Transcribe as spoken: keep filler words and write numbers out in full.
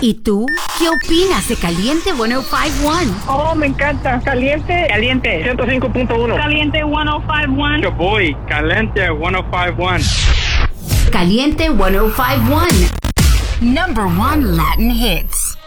¿Y tú? ¿Qué opinas de Caliente ciento cinco punto uno? Oh, me encanta. Caliente. Caliente. ciento cinco punto uno. Caliente ciento cinco punto uno. Yo voy. Caliente ciento cinco punto uno. Caliente ciento cinco punto uno. Number one Latin hits.